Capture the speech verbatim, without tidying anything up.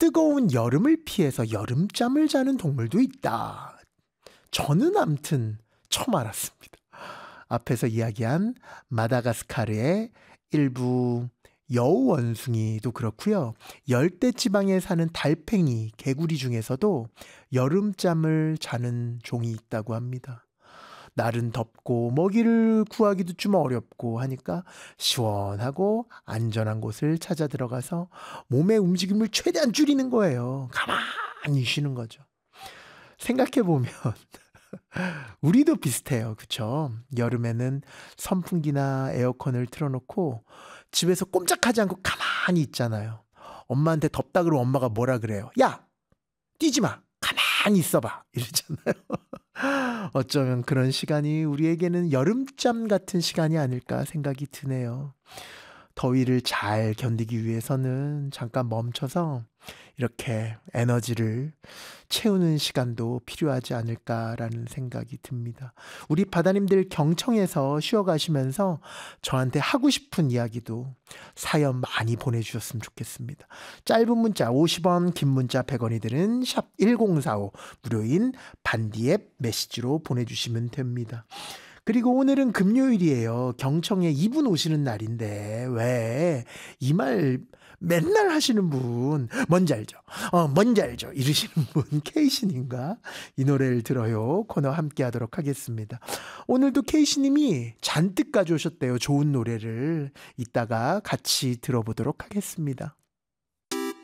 뜨거운 여름을 피해서 여름잠을 자는 동물도 있다. 저는 암튼 처음 알았습니다. 앞에서 이야기한 마다가스카르의 일부 여우 원숭이도 그렇고요. 열대 지방에 사는 달팽이, 개구리 중에서도 여름잠을 자는 종이 있다고 합니다. 날은 덥고 먹이를 구하기도 좀 어렵고 하니까 시원하고 안전한 곳을 찾아 들어가서 몸의 움직임을 최대한 줄이는 거예요. 가만히 쉬는 거죠. 생각해보면 우리도 비슷해요. 그쵸? 여름에는 선풍기나 에어컨을 틀어놓고 집에서 꼼짝하지 않고 가만히 있잖아요. 엄마한테 덥다 그러면 엄마가 뭐라 그래요? 야! 뛰지 마! 가만히 있어봐! 이러잖아요. 어쩌면 그런 시간이 우리에게는 여름잠 같은 시간이 아닐까 생각이 드네요. 더위를 잘 견디기 위해서는 잠깐 멈춰서 이렇게 에너지를 채우는 시간도 필요하지 않을까라는 생각이 듭니다. 우리 바다님들 경청해서 쉬어가시면서 저한테 하고 싶은 이야기도 사연 많이 보내주셨으면 좋겠습니다. 짧은 문자 오십 원, 긴 문자 백 원이들은 샵 일공사오 무료인 반디 앱 메시지로 보내주시면 됩니다. 그리고 오늘은 금요일이에요. 경청에 이분 오시는 날인데 왜 이 말 맨날 하시는 분 뭔지 알죠? 어 뭔지 알죠? 이러시는 분 케이씨님과 이 노래를 들어요 코너 함께 하도록 하겠습니다. 오늘도 케이씨님이 잔뜩 가져오셨대요. 좋은 노래를 이따가 같이 들어보도록 하겠습니다.